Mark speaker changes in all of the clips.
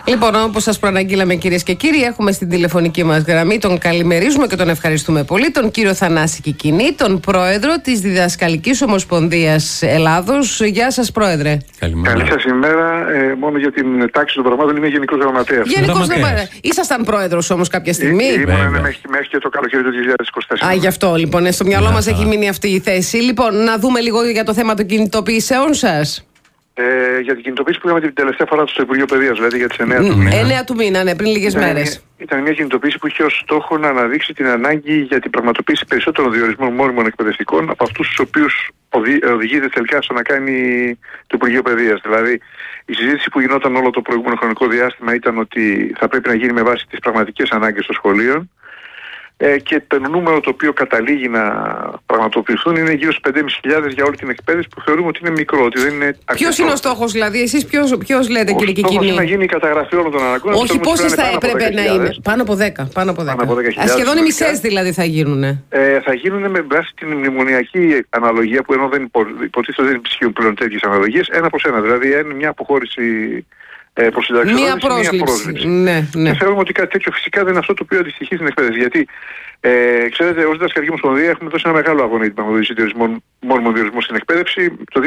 Speaker 1: Λοιπόν, όπως σας προαναγγείλαμε, κυρίες και κύριοι, έχουμε στην τηλεφωνική μας γραμμή, τον καλημερίζουμε και τον ευχαριστούμε πολύ, τον κύριο Θανάση Κικκινή, τον πρόεδρο της Διδασκαλικής Ομοσπονδίας Ελλάδος. Γεια σας, πρόεδρε.
Speaker 2: Καλημέρα. Καλή σας ημέρα. Μόνο για την τάξη των πραγμάτων είμαι γενικός γραμματέας.
Speaker 1: Γενικός γραμματέας. Ήσασταν πρόεδρος όμως κάποια στιγμή.
Speaker 2: Ήμουν μέχρι και το καλοκαίρι του 2024.
Speaker 1: Γι' αυτό λοιπόν, στο μυαλό μας έχει μείνει αυτή η θέση. Λοιπόν, να δούμε λίγο για το θέμα των κινητοποιήσεων σας.
Speaker 2: Για την κινητοποίηση που είχαμε την τελευταία φορά στο Υπουργείο Παιδείας, δηλαδή για τις 9 του μήνα.
Speaker 1: 9 του μήνα, ναι, πριν λίγες μέρες.
Speaker 2: Ήταν μια κινητοποίηση που είχε ως στόχο να αναδείξει την ανάγκη για την πραγματοποίηση περισσότερων διορισμών μόνιμων εκπαιδευτικών από αυτούς τους οποίους οδηγείται τελικά στο να κάνει το Υπουργείο Παιδείας. Δηλαδή, η συζήτηση που γινόταν όλο το προηγούμενο χρονικό διάστημα ήταν ότι θα πρέπει να γίνει με βάση τις πραγματικές ανάγκες των σχολείων. Και το νούμερο το οποίο καταλήγει να πραγματοποιηθούν είναι γύρω στους 5.500 για όλη την εκπαίδευση, που θεωρούμε ότι είναι μικρό, ότι δεν είναι αρκετό.
Speaker 1: Ποιος είναι ο στόχος, δηλαδή, εσείς ποιος λέτε, κύριε Κικκινή?
Speaker 2: Ο στόχος είναι να γίνει η καταγραφή όλων των αναγκών.
Speaker 1: Όχι, πόσες θα έπρεπε να είναι? Πάνω από 10. Σχεδόν οι μισές δηλαδή θα γίνουν.
Speaker 2: Θα γίνουν με βάση την μνημονιακή αναλογία, που ενώ δεν υποτίθεται δεν ισχύουν πλέον τέτοιες αναλογίες, 1 προς 1. Δηλαδή είναι μια αποχώρηση προς συνταξιοδότηση, μία πρόσληψη. Ναι. Και θεωρούμε ότι κάτι τέτοιο φυσικά δεν είναι αυτό το οποίο αντιστοιχεί στην εκπαίδευση. Γιατί ξέρετε, ως Διδασκαλική Ομοσπονδία έχουμε δώσει ένα μεγάλο αγώνα για την πραγματοποίηση μόνιμων διορισμών στην εκπαίδευση. Το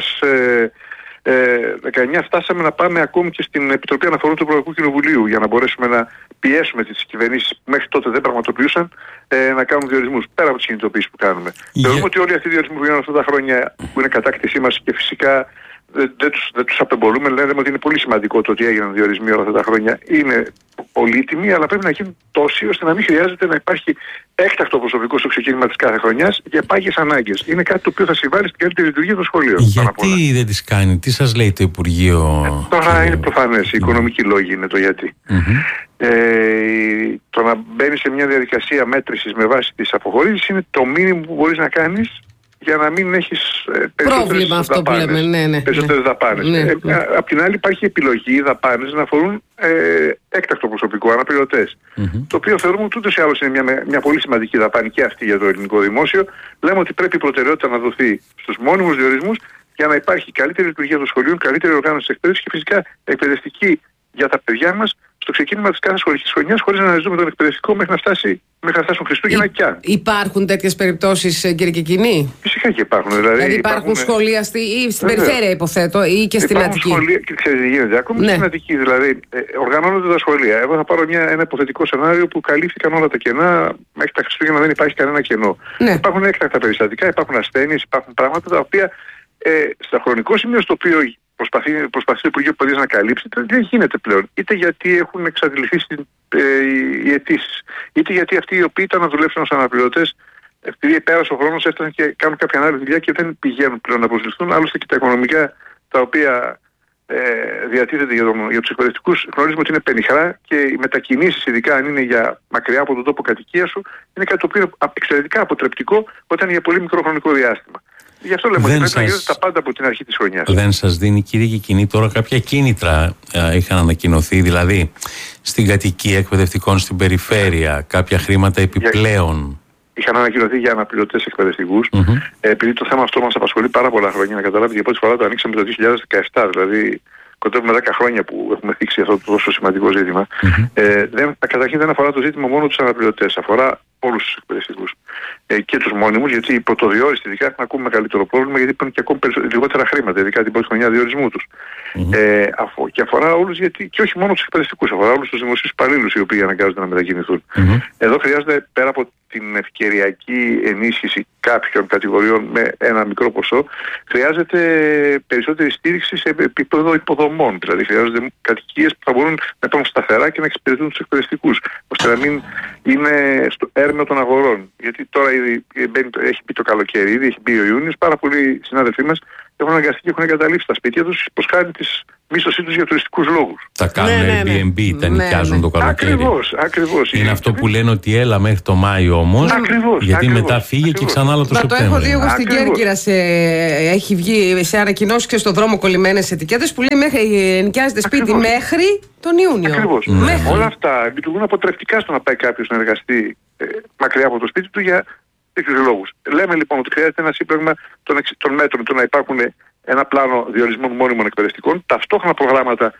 Speaker 2: 2019 φτάσαμε να πάμε ακόμη και στην Επιτροπή Αναφορών του Ευρωπαϊκού Κοινοβουλίου για να μπορέσουμε να πιέσουμε τις κυβερνήσεις που μέχρι τότε δεν πραγματοποιούσαν να κάνουν διορισμούς πέρα από τις κινητοποιήσεις που κάνουμε. Θεωρούμε ότι όλοι αυτοί οι διορισμοί που γίνανε αυτά τα χρόνια, που είναι κατάκτησή μας και φυσικά δεν τους απεμπολούμε, λέμε ότι είναι πολύ σημαντικό το ότι έγιναν διορισμοί όλα αυτά τα χρόνια. Είναι πολύτιμοι, αλλά πρέπει να γίνουν τόσοι ώστε να μην χρειάζεται να υπάρχει έκτακτο προσωπικό στο ξεκίνημα της κάθε χρονιάς για πάγιες ανάγκες. Είναι κάτι το οποίο θα συμβάλλει στην καλύτερη λειτουργία των σχολείων.
Speaker 3: Γιατί δεν τις κάνει, τι σας λέει το Υπουργείο?
Speaker 2: Τώρα είναι προφανές, οι οικονομικοί λόγοι είναι το γιατί. Το να μπαίνει σε μια διαδικασία μέτρησης με βάση τις αποχωρήσεις είναι το μήνυμο που μπορείς να κάνεις για να μην έχεις περισσότερες δαπάνες. Απ' την άλλη υπάρχει επιλογή δαπάνες να αφορούν έκτακτο προσωπικό, αναπληρωτές. Το οποίο θεωρούμε ότι ούτως ή άλλως είναι μια πολύ σημαντική δαπάνη και αυτή για το ελληνικό δημόσιο. Λέμε ότι πρέπει η προτεραιότητα να δοθεί στους μόνιμους διορισμούς για να υπάρχει καλύτερη λειτουργία των σχολείων, καλύτερη οργάνωση της εκπαίδευσης και φυσικά εκπαιδευτική για τα παιδιά μας στο ξεκίνημα της κάθε σχολικής χρονιάς, χωρίς να αναζητούμε τον εκπαιδευτικό μέχρι να φτάσουν Χριστούγεννα κι αν.
Speaker 1: Υπάρχουν τέτοιες περιπτώσεις, κύριε Κικκινή?
Speaker 2: Φυσικά και υπάρχουν. Δηλαδή
Speaker 1: υπάρχουν σχολεία στην περιφέρεια, υποθέτω, ή και στην Αττική?
Speaker 2: Σχολεία, και ξέρετε τι γίνεται, ακόμη στην Αττική. Δηλαδή, οργανώνονται τα σχολεία. Εγώ θα πάρω ένα υποθετικό σενάριο που καλύφθηκαν όλα τα κενά, μέχρι τα Χριστούγεννα δεν υπάρχει κανένα κενό. Υπάρχουν έκτακτα περιστατικά, υπάρχουν ασθένειες, υπάρχουν πράγματα τα οποία στο χρονικό σημείο στο οποίο προσπαθεί το Υπουργείο Παιδείας να καλύψει, δεν γίνεται πλέον. Είτε γιατί έχουν εξαντληθεί οι αιτήσεις, είτε γιατί αυτοί οι οποίοι ήταν να δουλέψουν ως αναπληρωτές, επειδή πέρασε ο χρόνος, έφτασαν και κάνουν κάποια άλλη δουλειά και δεν πηγαίνουν πλέον να προσληφθούν. Άλλωστε και τα οικονομικά τα οποία διατίθεται για τους εκπαιδευτικούς γνωρίζουμε ότι είναι πενιχρά, και οι μετακινήσεις, ειδικά αν είναι για μακριά από τον τόπο κατοικίας σου, είναι κάτι το οποίο είναι εξαιρετικά αποτρεπτικό όταν είναι για πολύ μικρό χρονικό διάστημα. Γι' αυτό λέμε ότι πρέπει να γίνονται τα πάντα από την αρχή της χρονιάς.
Speaker 3: Δεν σας δίνει, κύριε Κικκινή, τώρα κάποια κίνητρα είχαν ανακοινωθεί, δηλαδή στην κατοικία εκπαιδευτικών στην περιφέρεια, κάποια χρήματα επιπλέον?
Speaker 2: Είχαν ανακοινωθεί για αναπληρωτές εκπαιδευτικούς. Επειδή το θέμα αυτό μας απασχολεί πάρα πολλά χρόνια, να καταλάβετε, για πρώτη φορά το ανοίξαμε το 2017, δηλαδή κοντεύουμε 10 χρόνια που έχουμε θίξει αυτό το τόσο σημαντικό ζήτημα. Καταρχήν δεν αφορά το ζήτημα μόνο τους αναπληρωτές, αφορά όλους τους εκπαιδευτικούς και τους μόνιμους, γιατί οι πρωτοδιόριστοι ειδικά έχουν ακόμη μεγαλύτερο πρόβλημα, γιατί υπάρχουν και ακόμη λιγότερα χρήματα, ειδικά την πρώτη χρονιά διορισμού τους. Και αφορά όλους, και όχι μόνο τους εκπαιδευτικούς, αφορά όλους τους δημοσίους υπαλλήλους οι οποίοι αναγκάζονται να μετακινηθούν. Εδώ χρειάζεται, πέρα από την ευκαιριακή ενίσχυση κάποιων κατηγοριών με ένα μικρό ποσό, χρειάζεται περισσότερη στήριξη σε επίπεδο υποδομών. Δηλαδή χρειάζονται κατοικίες που θα μπορούν να υπάρχουν σταθερά και να εξυπηρετούν τους εκπαιδευτικούς, ώστε να μην είναι στο έρμεο των αγορών. Γιατί τώρα έχει μπει το καλοκαίρι, ήδη έχει μπει ο Ιούνιος, πάρα πολλοί συνάδελφοί μας έχουν αναγκαστεί και έχουν εγκαταλείψει τα σπίτια τους προς χάρη της μίσθωσή τους για τουριστικούς λόγους.
Speaker 3: Τα κάνουν Airbnb, τα νοικιάζουν το καλοκαίρι.
Speaker 2: Ακριβώς.
Speaker 3: Είναι αυτό που λένε ότι έλα μέχρι το Μάιο όμως, γιατί μετά φύγει και ξανά άλλο το Σεπτέμβριο.
Speaker 1: Το έχω δει εγώ στην Κέρκυρα, έχει βγει σε ανακοινώσεις και στον δρόμο κολλημένες ετικέτες που λέει νοικιάζεται σπίτι μέχρι τον Ιούνιο.
Speaker 2: Ακριβώς. Όλα αυτά λειτουργούν αποτρεπτικά στο να πάει κάποιος να εργαστεί μακριά από το σπίτι του για τέτοιους λόγους. Λέμε λοιπόν ότι χρειάζεται ένα σύμπλεγμα των μέτρων, το να υπάρχουν ένα πλάνο διορισμών μόνιμων εκπαιδευτικών, ταυτόχρονα προγράμματα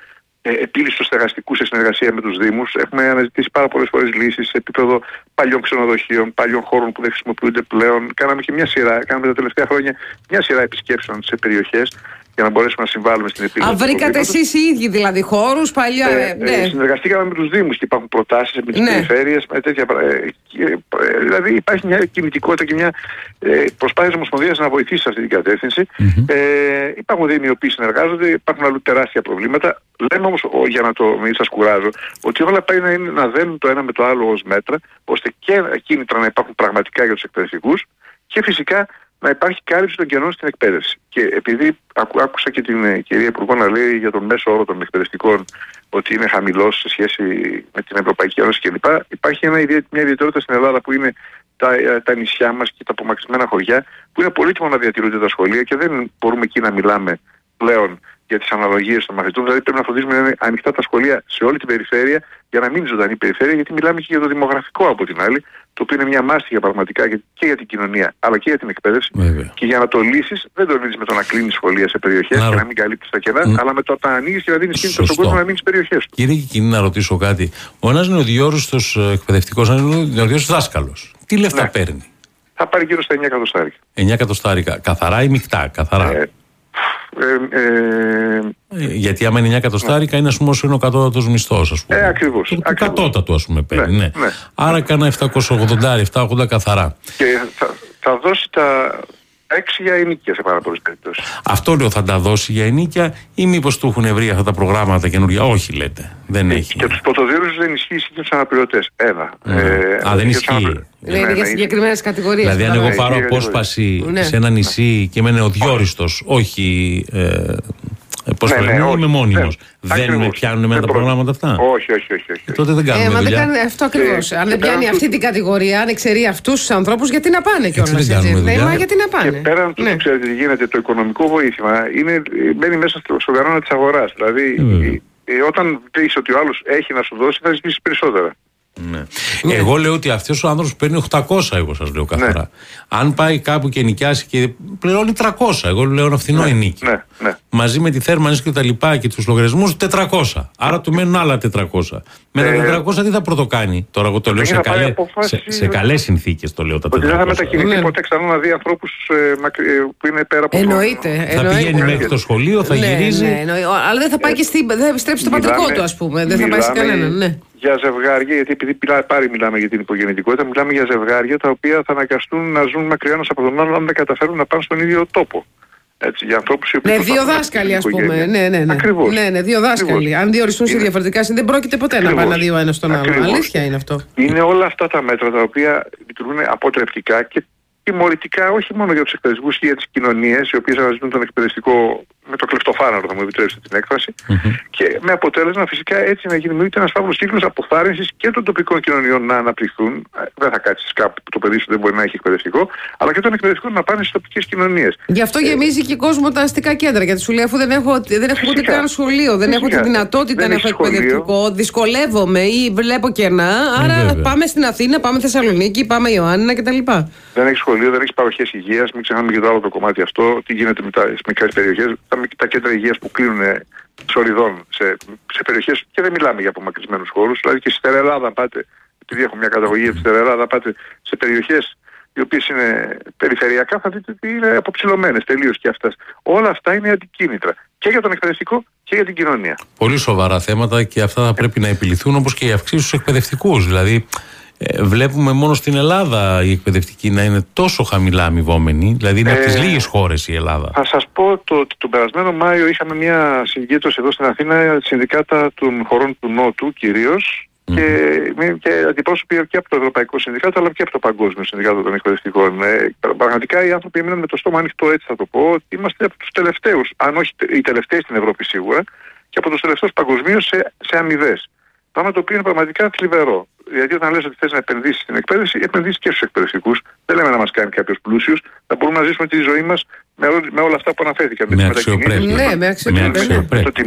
Speaker 2: επίλυση του στεγαστικού σε συνεργασία με τους Δήμους. Έχουμε αναζητήσει πάρα πολλές φορές λύσεις σε επίπεδο παλιών ξενοδοχείων, παλιών χώρων που δεν χρησιμοποιούνται πλέον. Κάναμε τα τελευταία χρόνια μια σειρά επισκέψεων σε περιοχές για να μπορέσουμε να συμβάλλουμε στην επίλυση.
Speaker 1: Βρήκατε εσείς οι ίδιοι δηλαδή χώρους παλιά?
Speaker 2: Συνεργαστήκαμε με τους Δήμους και υπάρχουν προτάσεις με τις περιφέρειες, με τέτοια δηλαδή υπάρχει μια κινητικότητα και μια προσπάθεια της Ομοσπονδίας να βοηθήσει σε αυτή την κατεύθυνση. Υπάρχουν Δήμοι οι οποίοι συνεργάζονται, υπάρχουν αλλού τεράστια προβλήματα. Λέμε όμως, για να το μην σας κουράζω, ότι όλα πάει να δένουν το ένα με το άλλο ως μέτρα, ώστε και κίνητρα να υπάρχουν πραγματικά για τους εκπαιδευτικούς και φυσικά να υπάρχει κάλυψη των κενών στην εκπαίδευση. Και επειδή άκουσα και την κυρία Υπουργό να λέει για τον μέσο όρο των εκπαιδευτικών ότι είναι χαμηλός σε σχέση με την Ευρωπαϊκή Ένωση κλπ. Υπάρχει μια ιδιαιτερότητα στην Ελλάδα που είναι τα νησιά μας και τα απομακρυσμένα χωριά, που είναι πολύτιμο να διατηρούνται τα σχολεία και δεν μπορούμε εκεί να μιλάμε πλέον για τις αναλογίες των μαθητών. Δηλαδή πρέπει να φροντίσουμε να είναι ανοιχτά τα σχολεία σε όλη την περιφέρεια για να μείνει ζωντανή περιφέρεια, γιατί μιλάμε και για το δημογραφικό από την άλλη, το οποίο είναι μια μάστιγα πραγματικά και για την κοινωνία αλλά και για την εκπαίδευση.
Speaker 3: Βέβαια. Και
Speaker 2: για να το λύσεις δεν το λύσεις με το να κλείνεις σχολεία σε περιοχές και να μην καλύπτεις τα κενά, αλλά με το να ανοίγεις και να δίνεις κίνητρο στον κόσμο να μείνει στις περιοχές του.
Speaker 3: Κύριε Κικκινή, να ρωτήσω κάτι. Ο ένας νεοδιόριστος εκπαιδευτικός, ένας νεοδιόριστος δάσκαλος, τι λεφτά παίρνει?
Speaker 2: Θα πάρει γύρω στα 9 εκατοστάρικα.
Speaker 3: 9 εκατοστάρικα. Καθαρά ή μεικτά? Καθαρά. Γιατί άμα είναι 9 εκατοστάρικα είναι, ας πούμε, όσο είναι ο κατώτατος μισθός, ας πούμε.
Speaker 2: Ακριβώς.
Speaker 3: Το κατώτατο, ας πούμε, παίρνει. Ναι. Άρα κάνα 780 καθαρά.
Speaker 2: Και θα δώσει τα 6 για ενοίκια σε πάρα πολλές περιπτώσεις.
Speaker 3: Αυτό λέω, θα τα δώσει για ενοίκια ή μήπως του έχουν βρει αυτά τα προγράμματα καινούργια? Όχι, λέτε. Δεν έχει.
Speaker 2: Και τους πρωτοδιόρους δεν ισχύει για τους αναπληρωτές.
Speaker 3: Δεν ισχύει.
Speaker 1: Είναι για συγκεκριμένες κατηγορίες.
Speaker 3: Δηλαδή, αν εγώ πάρω απόσπαση σε ένα νησί και είμαι νεοδιόριστος, όχι. Πώς είμαι μόνιμος. Δεν με πιάνουν με τα προγράμματα αυτά?
Speaker 2: Όχι.
Speaker 3: Τότε δεν κάνουμε δουλειά.
Speaker 1: Αυτό ακριβώς. Αν δεν πιάνει αυτή την κατηγορία, αν εξαιρεί αυτούς τους ανθρώπους, γιατί να πάνε κιόλας? Γιατί να πάνε.
Speaker 2: Και πέραν του, ξέρετε τι γίνεται, το οικονομικό βοήθημα μπαίνει μέσα στον κανόνα της αγοράς. Δηλαδή, όταν δεις ότι ο άλλος έχει να σου δώσει, θα ζητήσεις περισσότερα.
Speaker 3: Ναι. Εγώ λέω ότι αυτός ο άνθρωπος παίρνει 800, εγώ σας λέω καθαρά. Ναι. Αν πάει κάπου και νοικιάσει και πληρώνει 300, εγώ λέω ένα φθηνό ενοίκιο.
Speaker 2: Ναι.
Speaker 3: Μαζί με τη θέρμανση και τα λοιπά και τους λογαριασμούς 400. Άρα του μένουν άλλα 400. Με τα 400 τι θα πρωτοκάνει? Τώρα εγώ το λέω σε καλές συνθήκες, το λέω τα 400.
Speaker 2: Ότι δεν θα μετακινηθεί ποτέ ξανά να δει ανθρώπους που είναι πέρα από
Speaker 1: Εννοείται.
Speaker 3: Θα πηγαίνει μέχρι το σχολείο, θα γυρίζει.
Speaker 1: Αλλά δεν θα πάει και δεν θα επιστρέψει στο πατρικό του, ας πούμε. Δεν θα πάει σε κανέναν.
Speaker 2: Για ζευγάρια, γιατί επειδή πάλι μιλάμε για την υπογεννητικότητα, μιλάμε για ζευγάρια τα οποία θα αναγκαστούν να ζουν μακριά ένας από τον άλλον αν δεν καταφέρουν να πάνε στον ίδιο τόπο. Έτσι, για ανθρώπους οι οποίοι.
Speaker 1: Ναι, δύο δάσκαλοι, ας πούμε. Ναι.
Speaker 2: Ακριβώς.
Speaker 1: Ναι, δύο δάσκαλοι. Αν διοριστούν σε διαφορετικά δεν πρόκειται ποτέ να πάνε δύο ένα στον άλλο. Αλήθεια είναι αυτό.
Speaker 2: Είναι όλα αυτά τα μέτρα τα οποία λειτουργούν αποτρεπτικά και τιμωρητικά, όχι μόνο για τους εκπαιδευτικούς και για τις κοινωνίες, οι οποίες αναζητούν τον εκπαιδευτικό με το κλεφτοφάναρο, θα μου επιτρέψετε την έκφραση, και με αποτέλεσμα φυσικά έτσι να δημιουργείται ένας φαύλος κύκλος αποθάρρυνσης και των τοπικών κοινωνιών να αναπτυχθούν. Δεν θα κάτσεις κάπου που το παιδί σου δεν μπορεί να έχει εκπαιδευτικό, αλλά και των εκπαιδευτικών να πάνε στις τοπικές κοινωνίες.
Speaker 1: Γι' αυτό γεμίζει και κόσμο τα αστικά κέντρα. Γιατί σου λέει, αφού δεν έχω ούτε καν σχολείο, δεν έχω τη δυνατότητα να έχω εκπαιδευτικό, δυσκολεύομαι ή βλέπω κενά. Άρα πάμε στην Αθήνα, πάμε Θεσσαλονίκη, πάμε Ιωάννινα κτλ.
Speaker 2: Δεν έχει σχολείο, δεν έχει παροχές υγείας. Μην ξεχνάμε και το άλλο το κομμάτι αυτό. Τι γίνεται με τις μικρές περιοχές. Τα κέντρα υγείας που κλείνουν σοριδών σε περιοχές και δεν μιλάμε για απομακρυσμένους χώρους. Δηλαδή και στη ΣτερεΕλλάδα πάτε, επειδή έχω μια καταγωγή στη ΣτερεΕλλάδα, πάτε σε περιοχές οι οποίες είναι περιφερειακά, θα δείτε ότι είναι αποψηλωμένες τελείως και αυτές. Όλα αυτά είναι αντικίνητρα και για τον εκπαιδευτικό και για την κοινωνία.
Speaker 3: Πολύ σοβαρά θέματα και αυτά θα πρέπει να επιληθούν, όπως και οι αυξήσεις στους εκπαιδευτικούς. Δηλαδή, βλέπουμε μόνο στην Ελλάδα οι εκπαιδευτικοί να είναι τόσο χαμηλά αμοιβόμενοι, δηλαδή είναι από τις λίγες χώρες η Ελλάδα.
Speaker 2: Θα σας πω ότι τον περασμένο Μάιο είχαμε μια συγκέντρωση εδώ στην Αθήνα, συνδικάτα των χωρών του Νότου κυρίως, και αντιπρόσωποι και από το Ευρωπαϊκό Συνδικάτο αλλά και από το Παγκόσμιο Συνδικάτο των Εκπαιδευτικών. Πραγματικά οι άνθρωποι έμειναν με το στόμα ανοιχτό, έτσι θα το πω, ότι είμαστε από τους τελευταίους, αν όχι οι τελευταίοι στην Ευρώπη σίγουρα, και από τους τελευταίους παγκοσμίως σε αμοιβές. Πράγμα το οποίο είναι πραγματικά θλιβερό. Γιατί όταν λες ότι θες να επενδύσεις στην εκπαίδευση, επενδύσεις και στους εκπαιδευτικούς. Δεν λέμε να μας κάνει κάποιος πλούσιος, να μπορούμε να ζήσουμε τη ζωή μας με όλα αυτά που αναφέρθηκαν.
Speaker 3: Με αξιοπρέπεια.
Speaker 1: Ναι, με αξιοπρέπεια.